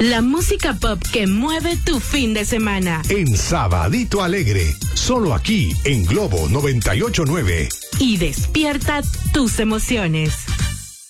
La música pop que mueve tu fin de semana. En Sabadito Alegre, solo aquí en Globo 98.9. Y despierta tus emociones.